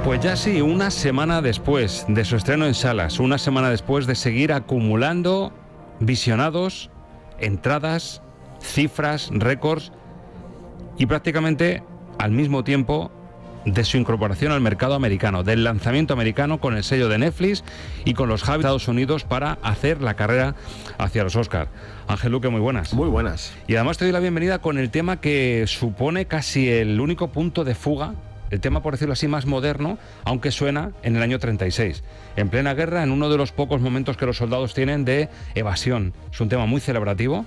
Pues ya sí, una semana después de su estreno en salas, una semana después de seguir acumulando visionados, entradas, cifras, récords y prácticamente al mismo tiempo de su incorporación al mercado americano, del lanzamiento americano con el sello de Netflix y con los Javis de Estados Unidos para hacer la carrera hacia los Oscar. Ángel Luque, muy buenas. Muy buenas. Y además te doy la bienvenida con el tema que supone casi el único punto de fuga, el tema, por decirlo así, más moderno, aunque suena en el año 36. En plena guerra, en uno de los pocos momentos que los soldados tienen de evasión. Es un tema muy celebrativo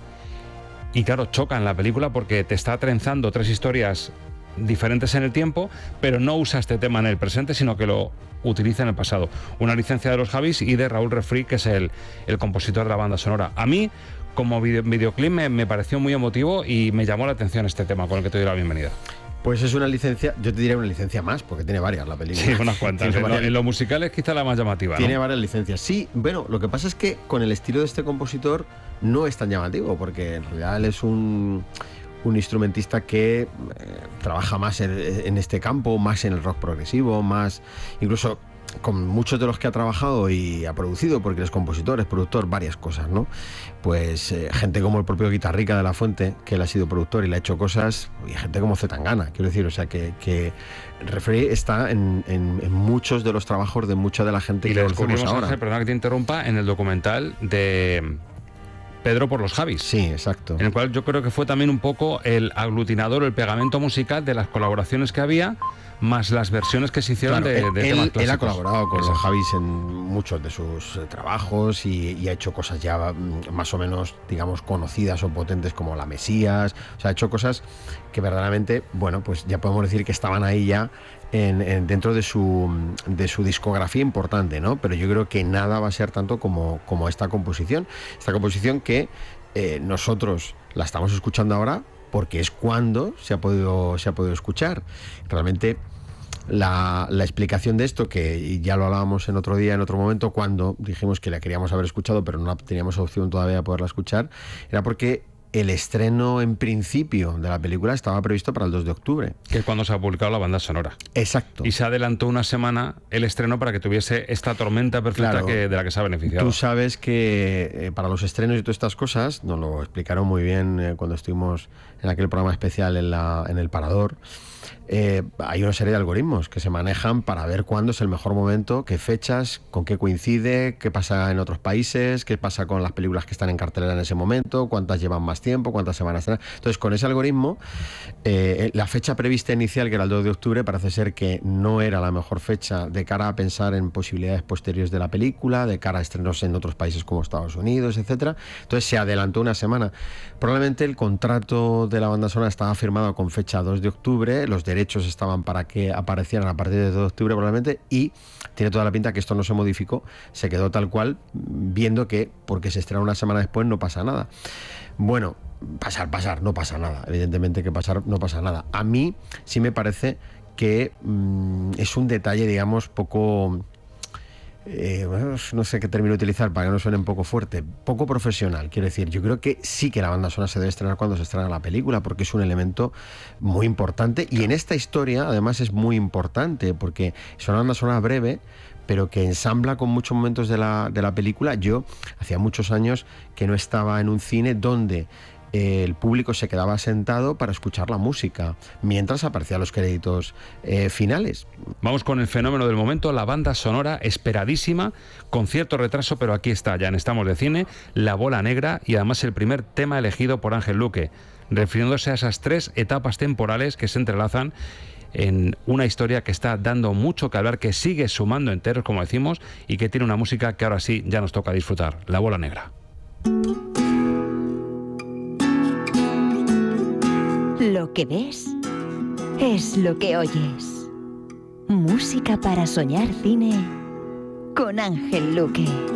y claro, choca en la película porque te está trenzando tres historias diferentes en el tiempo, pero no usa este tema en el presente, sino que lo utiliza en el pasado. Una licencia de los Javis y de Raúl Refri, que es el compositor de la banda sonora. A mí, como videoclip, me pareció muy emotivo y me llamó la atención este tema con el que te doy la bienvenida. Pues es una licencia, yo te diría una licencia más, porque tiene varias la película. Sí, unas cuantas. En lo musical es quizá la más llamativa, ¿no? Tiene varias licencias. Sí, bueno, lo que pasa es que con el estilo de este compositor no es tan llamativo, porque en realidad él es un instrumentista que trabaja más en este campo, más en el rock progresivo, más incluso con muchos de los que ha trabajado y ha producido, porque es compositor, es productor, varias cosas, ¿no? Pues gente como el propio Guitarrica de la Fuente, que él ha sido productor y le ha hecho cosas, y gente como Zetangana, quiero decir, o sea, que Refri está en muchos de los trabajos de mucha de la gente y que le conocemos descubrimos, ahora. Ángel, perdona que te interrumpa, en el documental de Pedro por los Javis. Sí, exacto. En el cual yo creo que fue también un poco el aglutinador, el pegamento musical de las colaboraciones que había, más las versiones que se hicieron, claro, de temas clásicos. Él ha colaborado con Exacto. los Javis en muchos de sus trabajos y ha hecho cosas ya más o menos, digamos, conocidas o potentes como La Mesías. O sea, ha hecho cosas que verdaderamente, bueno, pues ya podemos decir que estaban ahí ya dentro de su discografía importante, ¿no? Pero yo creo que nada va a ser tanto como esta composición. Esta composición que nosotros la estamos escuchando ahora porque es cuando se ha podido escuchar. Realmente la explicación de esto, que ya lo hablábamos en otro día, en otro momento, cuando dijimos que la queríamos haber escuchado pero no teníamos opción todavía de poderla escuchar, era porque el estreno en principio de la película estaba previsto para el 2 de octubre. Que es cuando se ha publicado la banda sonora. Exacto. Y se adelantó una semana el estreno para que tuviese esta tormenta perfecta, Claro, de la que se ha beneficiado. Tú sabes que para los estrenos y todas estas cosas, nos lo explicaron muy bien cuando estuvimos en aquel programa especial en El Parador. Hay una serie de algoritmos que se manejan para ver cuándo es el mejor momento, qué fechas, con qué coincide, qué pasa en otros países, qué pasa con las películas que están en cartelera en ese momento, cuántas llevan más tiempo, cuántas se van a estrenar. Entonces, con ese algoritmo, la fecha prevista inicial, que era el 2 de octubre, parece ser que no era la mejor fecha de cara a pensar en posibilidades posteriores de la película, de cara a estrenos en otros países como Estados Unidos, etcétera. Entonces se adelantó una semana. Probablemente el contrato de la banda sonora estaba firmado con fecha 2 de octubre, los derechos estaban para que aparecieran a partir del 2 de octubre probablemente, y tiene toda la pinta que esto no se modificó, se quedó tal cual, viendo que porque se estrena una semana después no pasa nada. Bueno, pasar, no pasa nada, evidentemente que pasar no pasa nada. A mí sí me parece que es un detalle, digamos, poco... no sé qué término utilizar para que no suene un poco fuerte, poco profesional, quiero decir. Yo creo que sí que la banda sonora se debe estrenar cuando se estrena la película, porque es un elemento muy importante, y en esta historia además es muy importante porque es una banda sonora breve pero que ensambla con muchos momentos de la película. Yo hacía muchos años que no estaba en un cine donde el público se quedaba sentado para escuchar la música mientras aparecían los créditos finales. Vamos con el fenómeno del momento, la banda sonora esperadísima, con cierto retraso, pero aquí está, ya en Estamos de Cine, La Bola Negra, y además el primer tema elegido por Ángel Luque, refiriéndose a esas tres etapas temporales que se entrelazan en una historia que está dando mucho que hablar, que sigue sumando enteros, como decimos, y que tiene una música que ahora sí ya nos toca disfrutar, La Bola Negra. Lo que ves es lo que oyes. Música para soñar cine con Ángel Luque.